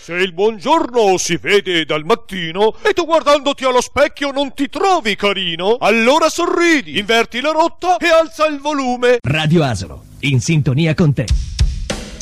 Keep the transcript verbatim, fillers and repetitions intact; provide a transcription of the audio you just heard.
Se il buongiorno si vede dal mattino e tu guardandoti allo specchio non ti trovi carino, allora sorridi, inverti la rotta e alza il volume. Radio Asolo, in sintonia con te.